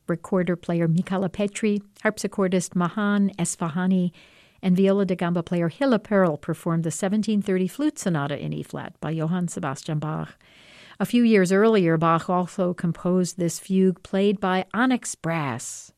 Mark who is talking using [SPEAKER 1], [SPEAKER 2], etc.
[SPEAKER 1] recorder player Michala Petri, harpsichordist Mahan Esfahani, and viola da gamba player Hilla Perl performed the 1730 Flute Sonata in E-flat by Johann Sebastian Bach. A few years earlier, Bach also composed this fugue played by Onyx Brass.